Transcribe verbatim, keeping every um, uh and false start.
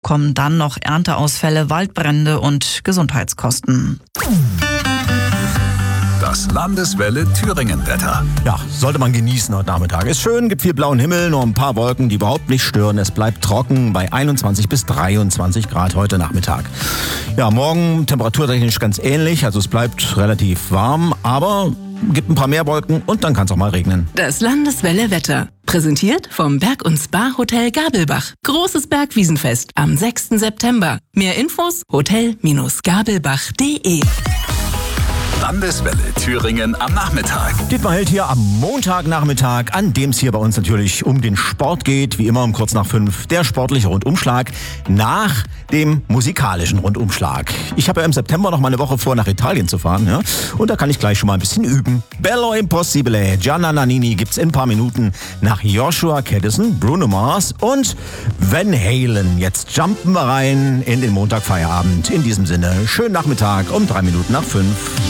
kommen dann noch Ernteausfälle, Waldbrände und Gesundheitskosten. Das Landeswelle Thüringen-Wetter. Ja, sollte man genießen heute Nachmittag. Ist schön, gibt viel blauen Himmel, nur ein paar Wolken, die überhaupt nicht stören. Es bleibt trocken bei einundzwanzig bis dreiundzwanzig Grad heute Nachmittag. Ja, morgen temperaturtechnisch ganz ähnlich, also es bleibt relativ warm, aber gibt ein paar mehr Wolken und dann kann es auch mal regnen. Das Landeswelle Wetter. Präsentiert vom Berg- und Spa-Hotel Gabelbach. Großes Bergwiesenfest am sechsten September. Mehr Infos hotel Bindestrich gabelbach punkt de. Landeswelle Thüringen am Nachmittag. Dietmar Held hier am Montagnachmittag, an dem es hier bei uns natürlich um den Sport geht, wie immer um kurz nach fünf, der sportliche Rundumschlag nach dem musikalischen Rundumschlag. Ich habe ja im September noch mal eine Woche vor, nach Italien zu fahren, ja? Und da kann ich gleich schon mal ein bisschen üben. Bello Impossibile, Gianna Nannini gibt's in ein paar Minuten nach Joshua Caddison, Bruno Mars und Van Halen. Jetzt jumpen wir rein in den Montagfeierabend. In diesem Sinne, schönen Nachmittag um drei Minuten nach fünf.